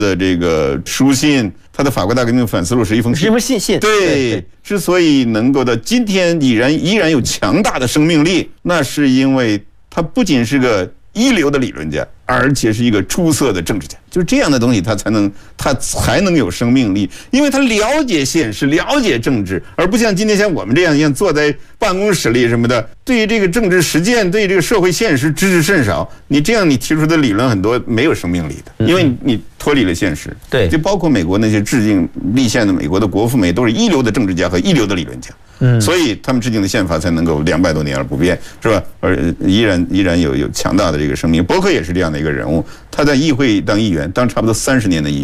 的这个书信，他的法国大革命反思录是一封信。 对，之所以能够到今天依然有强大的生命力，那是因为他不仅是个一流的理论家，而且是一个出色的政治家。就是这样的东西，他才能有生命力，因为他了解现实，了解政治，而不像今天像我们这样坐在办公室里什么的，对于这个政治实践，对于这个社会现实知之甚少。你提出的理论很多没有生命力的，因为你脱离了现实。 对， 就包括美国那些制定立宪的美国的国父们，都是一流的政治家和一流的理论家。所以他们制定的宪法才能够200多年而不变，是吧？而依然有强大的这个生命。伯克也是这样的一个人物，他在议会当议员，当差不多30年的议员。